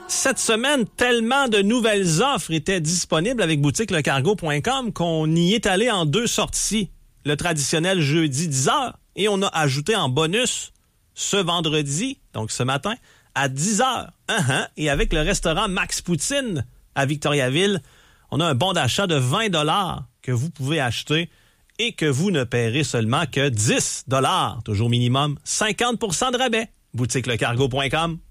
Cette semaine, tellement de nouvelles offres étaient disponibles avec boutiquelecargo.com qu'on y est allé en 2 sorties. Le traditionnel jeudi 10h et on a ajouté en bonus ce vendredi, donc ce matin, à 10h. Et avec le restaurant Max Poutine à Victoriaville, on a un bon d'achat de 20 $ que vous pouvez acheter et que vous ne paierez seulement que 10 $. Toujours minimum 50 % de rabais. boutiquelecargo.com.